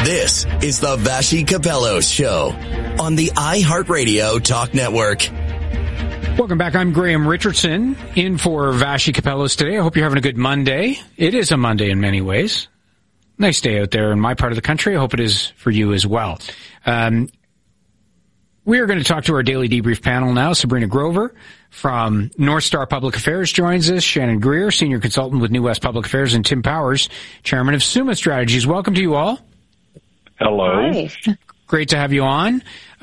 This is the Vassy Capello Show on the iHeartRadio Talk Network. Welcome back. I'm Graham Richardson in for Vassy Capellos today. I hope you're having a good Monday. It is a Monday in many ways. Nice day out there in my part of the country. I hope it is for you as well. We are going to talk to our daily debrief panel now. Sabrina Grover from North Star Public Affairs joins us. Shannon Greer, senior consultant with New West Public Affairs, and Tim Powers, chairman of Summa Strategies. Welcome to you all. Hello. Hi. Great to have you on.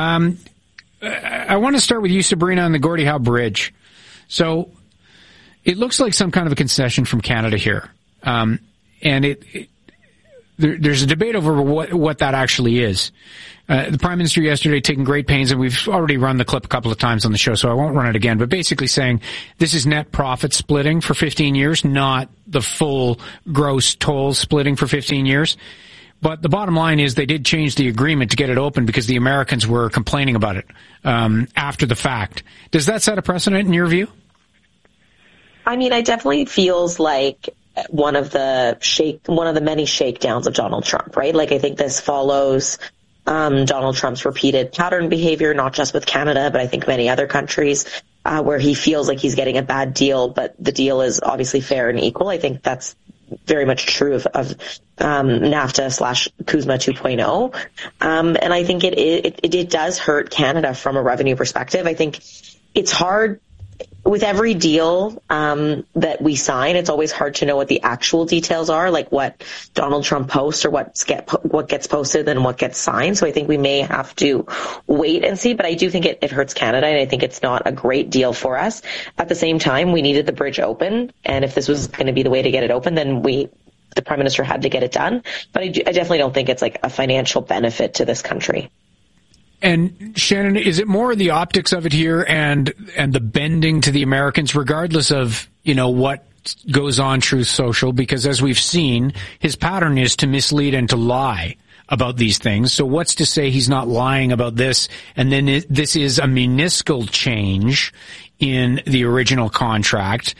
I want to start with you, Sabrina, on the Gordie Howe Bridge. So it looks like some kind of a concession from Canada here. And there's a debate over what that actually is. The Prime Minister yesterday taking great pains, and we've already run the clip a couple of times on the show, so I won't run it again, but basically saying this is net profit splitting for 15 years, not the full gross toll splitting for 15 years. But the bottom line is they did change the agreement to get it open because the Americans were complaining about it after the fact. Does that set a precedent in your view? I mean, it definitely feels like one of the many shakedowns of Donald Trump, right? Like, I think this follows Donald Trump's repeated pattern behavior, not just with Canada, but I think many other countries, where he feels like he's getting a bad deal, but the deal is obviously fair and equal. I think that's very much true of NAFTA/CUSMA 2.0. And I think it does hurt Canada from a revenue perspective. I think it's hard with every deal that we sign. It's always hard to know what the actual details are, like what Donald Trump posts or what gets posted and what gets signed. So I think we may have to wait and see, but I do think it hurts Canada, and I think it's not a great deal for us. At the same time, we needed the bridge open, and if this was going to be the way to get it open, then the Prime Minister had to get it done. But I definitely don't think it's like a financial benefit to this country. And Shannon, is it more the optics of it here and the bending to the Americans, regardless of, what goes on Truth Social? Because as we've seen, his pattern is to mislead and to lie about these things. So what's to say he's not lying about this? And then this is a minuscule change in the original contract.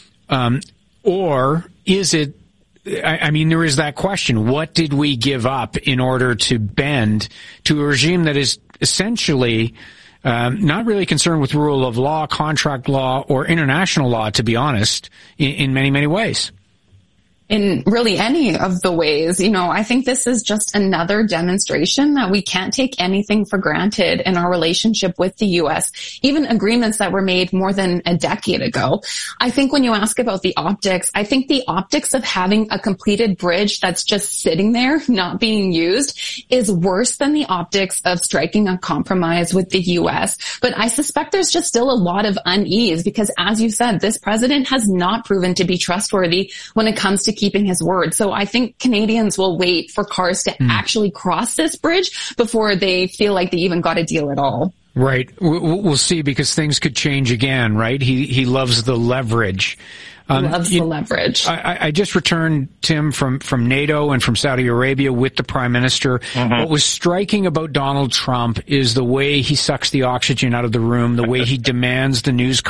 Or is it, I mean, there is that question. What did we give up in order to bend to a regime that is essentially not really concerned with rule of law, contract law, or international law, to be honest, in many, many ways? In really any of the ways, I think this is just another demonstration that we can't take anything for granted in our relationship with the U.S., even agreements that were made more than a decade ago. I think when you ask about the optics, I think the optics of having a completed bridge that's just sitting there, not being used, is worse than the optics of striking a compromise with the U.S. But I suspect there's just still a lot of unease because, as you said, this president has not proven to be trustworthy when it comes to keeping his word. So I think Canadians will wait for cars to actually cross this bridge before they feel like they even got a deal at all. Right. We'll see, because things could change again, right? He loves the leverage. The leverage. I just returned, Tim, from NATO and from Saudi Arabia with the Prime Minister. Mm-hmm. What was striking about Donald Trump is the way he sucks the oxygen out of the room, the way he demands the news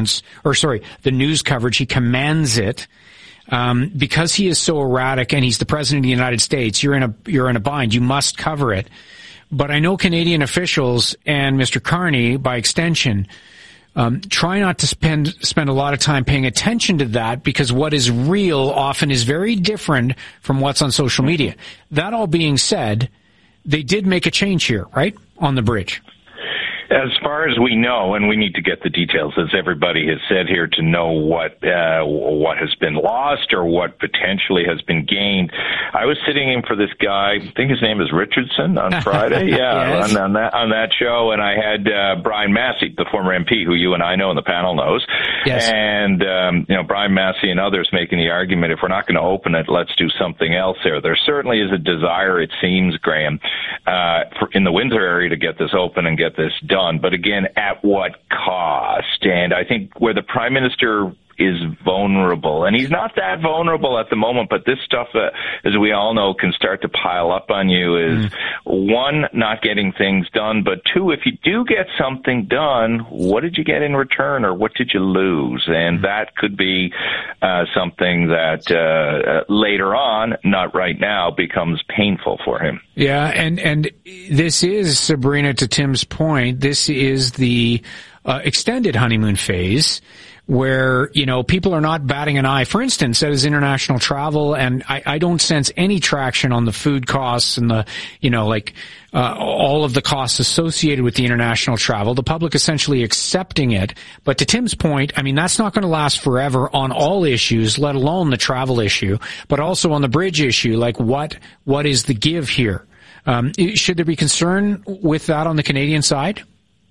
coverage. He commands it. Because he is so erratic and he's the president of the United States, you're in a bind. You must cover it. But I know Canadian officials and Mr. Carney, by extension, try not to spend a lot of time paying attention to that, because what is real often is very different from what's on social media. That all being said, they did make a change here, right, on the bridge. As far as we know, and we need to get the details, as everybody has said here, to know what has been lost or what potentially has been gained. I was sitting in for this guy, I think his name is Richardson, on Friday, Yes. on that show, and I had Brian Massey, the former MP, who you and I know and the panel knows, yes. And Brian Massey and others making the argument, if we're not going to open it, let's do something else there. There certainly is a desire, it seems, Graham, in the Windsor area to get this open and get this done. But again, at what cost? And I think where the Prime Minister is vulnerable, and he's not that vulnerable at the moment, but this stuff, as we all know, can start to pile up on you, is one, not getting things done, but two, if you do get something done, what did you get in return, or what did you lose? And that could be something that later on, not right now, becomes painful for him. Yeah, and this is, Sabrina, to Tim's point, this is the extended honeymoon phase, where, you know, people are not batting an eye, for instance, at his international travel, and I don't sense any traction on the food costs and the, you know, like, all of the costs associated with the international travel, the public essentially accepting it. But to Tim's point, I mean, that's not going to last forever on all issues, let alone the travel issue, but also on the bridge issue, like what is the give here? Should there be concern with that on the Canadian side?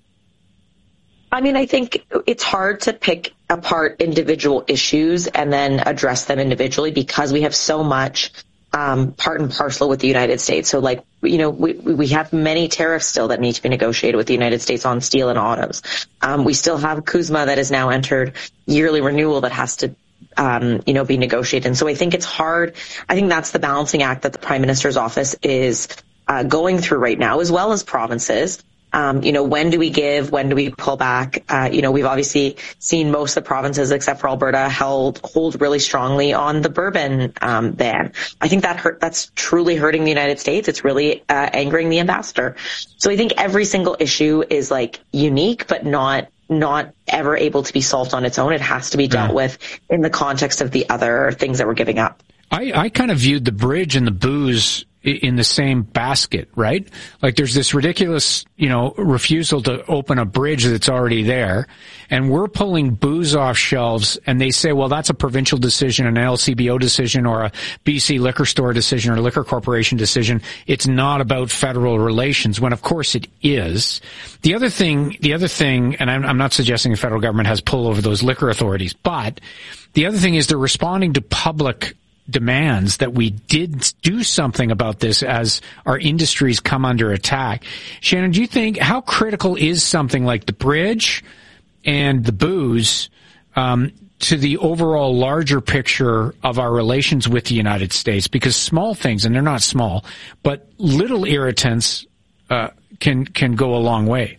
I mean, I think it's hard to pick apart individual issues and then address them individually, because we have so much part and parcel with the United States. So, like, you know, we have many tariffs still that need to be negotiated with the United States on steel and autos. We still have CUSMA that has now entered yearly renewal that has to be negotiated. And so I think it's hard. I think that's the balancing act that the Prime Minister's office is going through right now, as well as provinces. When do we give? When do we pull back? We've obviously seen most of the provinces, except for Alberta, hold really strongly on the bourbon ban. I think that's truly hurting the United States. It's really angering the ambassador. So I think every single issue is like unique, but not ever able to be solved on its own. It has to be dealt with in the context of the other things that we're giving up. I kind of viewed the bridge and the booze in the same basket, right? Like, there's this ridiculous, refusal to open a bridge that's already there, and we're pulling booze off shelves, and they say, well, that's a provincial decision, an LCBO decision, or a BC liquor store decision, or a liquor corporation decision. It's not about federal relations, when of course it is. The other thing, and I'm not suggesting the federal government has pull over those liquor authorities, but the other thing is they're responding to public demands that we did do something about this as our industries come under attack. Shannon, do you think, how critical is something like the bridge and the booze to the overall larger picture of our relations with the United States? Because small things, and they're not small, but little irritants can go a long way.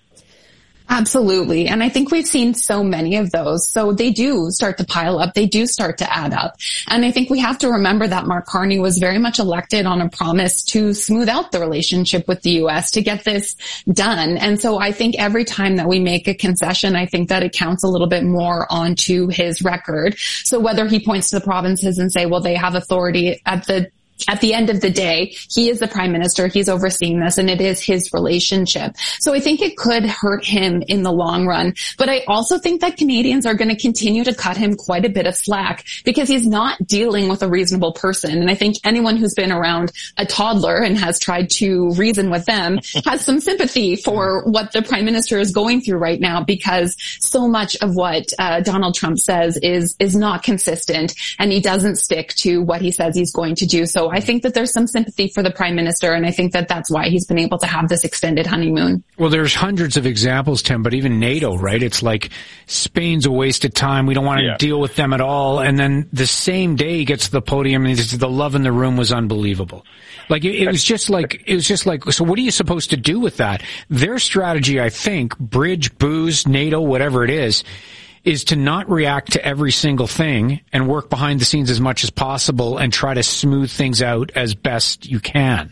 Absolutely. And I think we've seen so many of those. So they do start to pile up. They do start to add up. And I think we have to remember that Mark Carney was very much elected on a promise to smooth out the relationship with the U.S., to get this done. And so I think every time that we make a concession, I think that it counts a little bit more onto his record. So whether he points to the provinces and say, well, they have authority, at the end of the day, he is the Prime Minister, he's overseeing this, and it is his relationship. So I think it could hurt him in the long run. But I also think that Canadians are going to continue to cut him quite a bit of slack, because he's not dealing with a reasonable person. And I think anyone who's been around a toddler and has tried to reason with them has some sympathy for what the Prime Minister is going through right now, because so much of what Donald Trump says is not consistent, and he doesn't stick to what he says he's going to do. So I think that there's some sympathy for the Prime Minister, and I think that that's why he's been able to have this extended honeymoon. Well, there's hundreds of examples, Tim, but even NATO, right? It's like Spain's a waste of time. We don't want to deal with them at all. And then the same day he gets to the podium, and the love in the room was unbelievable. Like, it was just like, so what are you supposed to do with that? Their strategy, I think, bridge, booze, NATO, whatever it is to not react to every single thing and work behind the scenes as much as possible and try to smooth things out as best you can.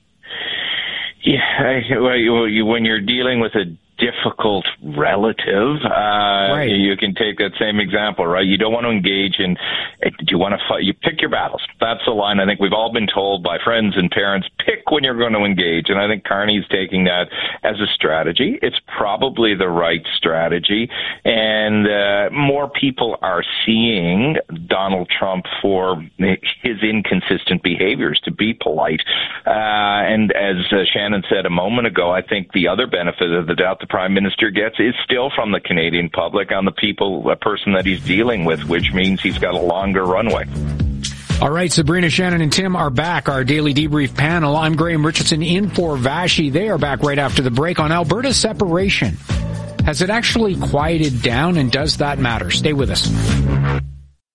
Yeah, when you're dealing with a difficult relative, right. You can take that same example, right? You don't want to engage in, do you want to fight? You pick your battles. That's the line I think we've all been told by friends and parents, pick when you're going to engage. And I think Carney's taking that as a strategy. It's probably the right strategy. And more people are seeing Donald Trump for his inconsistent behaviors, to be polite. And as Shannon said a moment ago, I think the other benefit of the doubt the Prime Minister gets is still from the Canadian public on the person that he's dealing with, which means he's got a longer runway. All right, Sabrina, Shannon, and Tim are back, our daily debrief panel. I'm Graham Richardson in for Vashi. They are back right after the break on Alberta's separation. Has it actually quieted down, and does that matter? Stay with us.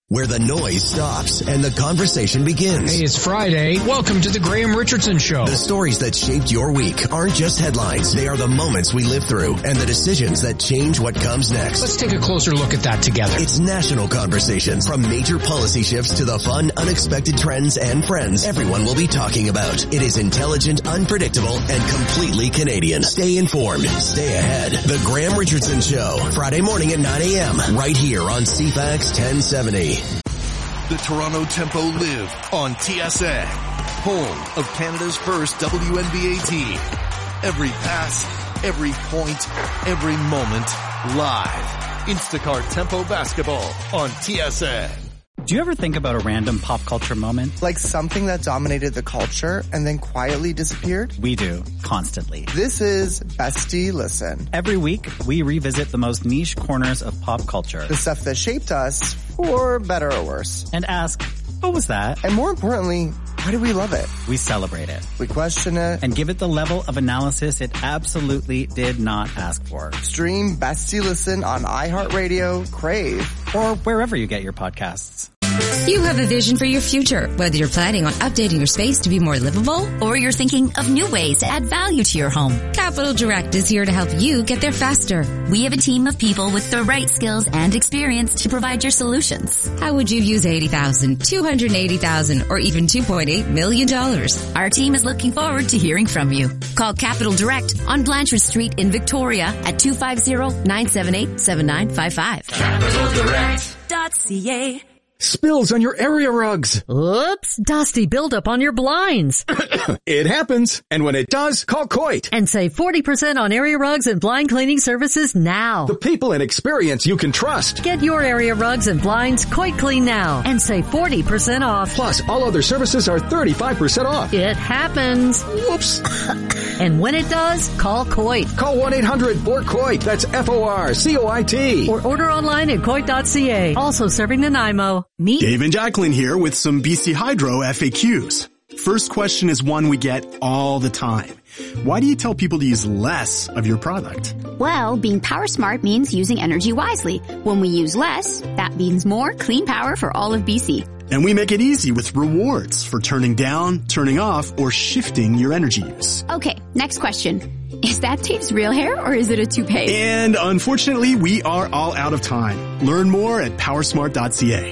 where the noise stops and the conversation begins. Hey, it's Friday. Welcome to the Graham Richardson Show. The stories that shaped your week aren't just headlines. They are the moments we live through and the decisions that change what comes next. Let's take a closer look at that together. It's national conversations, from major policy shifts to the fun, unexpected trends and friends everyone will be talking about. It is intelligent, unpredictable, and completely Canadian. Stay informed. Stay ahead. The Graham Richardson Show, Friday morning at 9 a.m. right here on CFAX 1070. The Toronto Tempo live on TSN, home of Canada's first WNBA team. Every pass, every point, every moment, live. Instacart Tempo Basketball on TSN. Do you ever think about a random pop culture moment? Like something that dominated the culture and then quietly disappeared? We do, constantly. This is Bestie Listen. Every week, we revisit the most niche corners of pop culture. The stuff that shaped us, for better or worse. And ask, what was that? And more importantly, why do we love it? We celebrate it. We question it. And give it the level of analysis it absolutely did not ask for. Stream Bestie Listen on iHeartRadio, Crave, or wherever you get your podcasts. You have a vision for your future, whether you're planning on updating your space to be more livable or you're thinking of new ways to add value to your home. Capital Direct is here to help you get there faster. We have a team of people with the right skills and experience to provide your solutions. How would you use $80,000, $280,000, or even $2.8 million? Our team is looking forward to hearing from you. Call Capital Direct on Blanchard Street in Victoria at 250-978-7955. CapitalDirect.ca. Spills on your area rugs. Oops, dusty buildup on your blinds. It happens. And when it does, call Coit. And save 40% on area rugs and blind cleaning services now. The people and experience you can trust. Get your area rugs and blinds Coit Clean now and save 40% off. Plus, all other services are 35% off. It happens. Whoops. And when it does, call Coit. Call 1-800-4COIT. That's FORCOIT. Or order online at Coit.ca. Also serving Nanaimo. Meet Dave and Jacqueline here with some BC Hydro FAQs. First question is one we get all the time. Why do you tell people to use less of your product? Well, being power smart means using energy wisely. When we use less, that means more clean power for all of BC. And we make it easy with rewards for turning down, turning off, or shifting your energy use. Okay, next question. Is that Dave's real hair or is it a toupee? And unfortunately, we are all out of time. Learn more at powersmart.ca.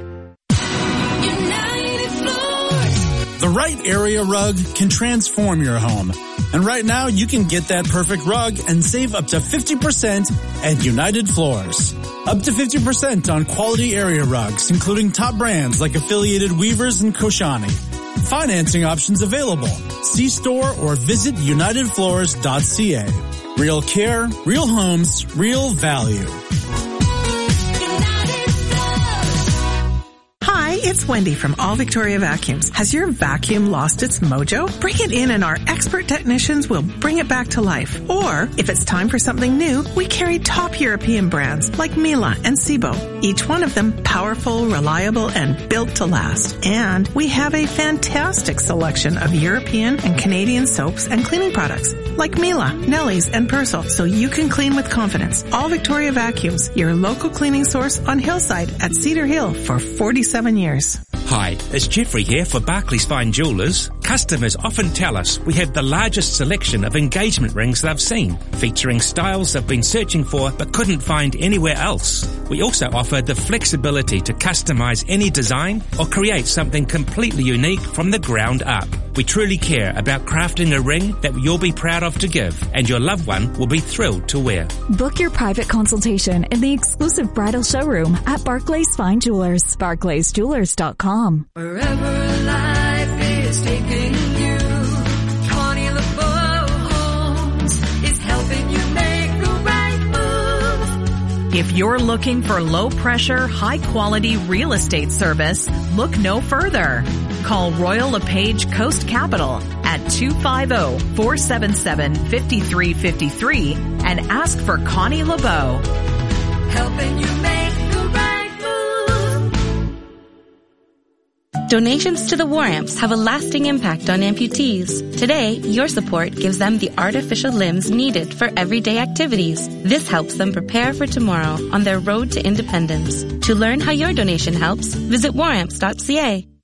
The right area rug can transform your home. And right now, you can get that perfect rug and save up to 50% at United Floors. Up to 50% on quality area rugs, including top brands like Affiliated Weavers and Koshani. Financing options available. See store or visit unitedfloors.ca. Real care, real homes, real value. It's Wendy from All Victoria Vacuums. Has your vacuum lost its mojo? Bring it in and our expert technicians will bring it back to life. Or, if it's time for something new, we carry top European brands like Miele and Sebo. Each one of them powerful, reliable, and built to last. And we have a fantastic selection of European and Canadian soaps and cleaning products like Miele, Nelly's, and Persil, so you can clean with confidence. All Victoria Vacuums, your local cleaning source on Hillside at Cedar Hill for 47 years. Hi, it's Jeffrey here for Barclays Fine Jewellers. Customers often tell us we have the largest selection of engagement rings they've seen, featuring styles they've been searching for but couldn't find anywhere else. We also offer the flexibility to customize any design or create something completely unique from the ground up. We truly care about crafting a ring that you'll be proud of to give, and your loved one will be thrilled to wear. Book your private consultation in the exclusive bridal showroom at Barclays Fine Jewelers, barclaysjewelers.com. Wherever life is taking you, Connie LeBeau Homes is helping you make the right move. If you're looking for low-pressure, high-quality real estate service, look no further. Call Royal LePage Coast Capital at 250-477-5353 and ask for Connie LeBeau. Helping you make the right move. Donations to the War Amps have a lasting impact on amputees. Today, your support gives them the artificial limbs needed for everyday activities. This helps them prepare for tomorrow on their road to independence. To learn how your donation helps, visit waramps.ca.